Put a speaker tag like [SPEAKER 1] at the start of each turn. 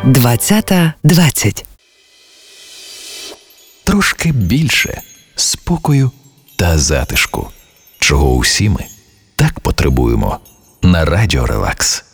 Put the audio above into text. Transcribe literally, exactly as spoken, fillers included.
[SPEAKER 1] двадцята двадцять.
[SPEAKER 2] Трошки більше спокою та затишку, чого усі ми так потребуємо на Радіо Релакс.